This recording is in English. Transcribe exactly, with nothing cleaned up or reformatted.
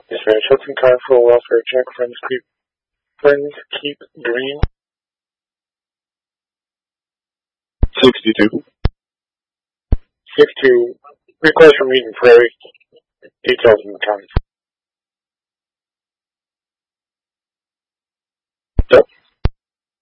Dispatch Hudson car full welfare check. Friends keep friends keep green. Sixty-two. Six two. Request for meeting Prairie. Details in the comments.